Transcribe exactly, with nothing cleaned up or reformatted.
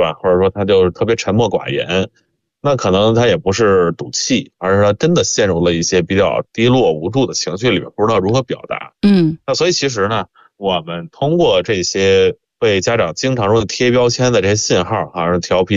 吧？或者说他就是特别沉默寡言，那可能他也不是赌气，而是他真的陷入了一些比较低落无助的情绪里边，不知道如何表达。 嗯， 那所以其实呢，我们通过这些被家长经常说的贴标签的这些信号，好像是调皮